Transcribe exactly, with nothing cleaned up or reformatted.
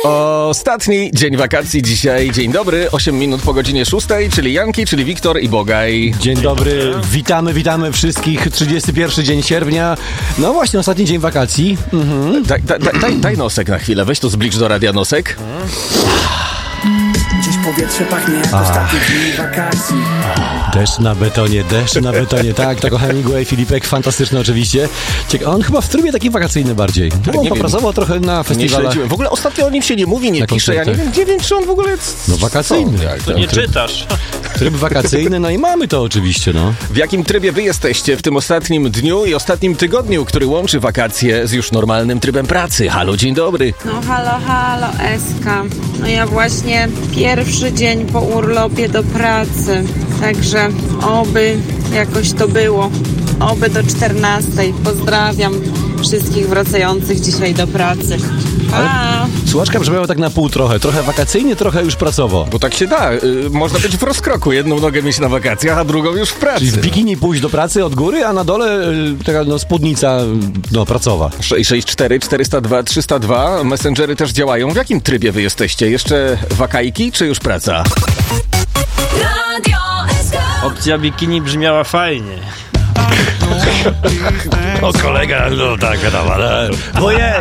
Ostatni dzień wakacji dzisiaj. Dzień dobry, osiem minut po godzinie szóstej, czyli Janki, czyli Wiktor i Bogaj. Dzień dobry, witamy, witamy wszystkich. trzydziesty pierwszy dzień sierpnia. No właśnie, ostatni dzień wakacji. Mhm. Daj, daj, daj, daj nosek na chwilę, weź to zblicz do radia nosek. Dziś powietrze pachnie jak ostatni dzień wakacji. Deszcz na betonie, deszcz na betonie. Tak, to Hemingway, Filipek, fantastyczny oczywiście. Cieka- on chyba w trybie takim wakacyjnym bardziej. Tak, on popracował trochę na Nie festiwalach. śledziłem. W ogóle ostatnio o nim się nie mówi, nie Na pisze. Ja nie wiem, nie wiem, czy on w ogóle... No wakacyjny. Co? Jak To to? nie tryb, czytasz. tryb wakacyjny, no i mamy to oczywiście, no. W jakim trybie wy jesteście w tym ostatnim dniu i ostatnim tygodniu, który łączy wakacje z już normalnym trybem pracy? Halo, dzień dobry. No halo, halo, Eska. No ja właśnie pierwszy dzień po urlopie do pracy, także oby jakoś to było. Oby do czternastej. Pozdrawiam wszystkich wracających dzisiaj do pracy. Pa! Słuchaczka brzmiała tak na pół trochę. Trochę wakacyjnie, trochę już pracowo. Bo tak się da. Y, można być w rozkroku. Jedną nogę mieć na wakacjach, a drugą już w pracy. Czyli w bikini pójść do pracy od góry, a na dole y, taka no, spódnica no, pracowa. sześć sześć cztery czterysta dwa trzysta dwa. Messengery też działają. W jakim trybie wy jesteście? Jeszcze wakajki, czy już praca? Opcja bikini brzmiała fajnie. O kolega, no tak, wiadomo, ale... Bo je,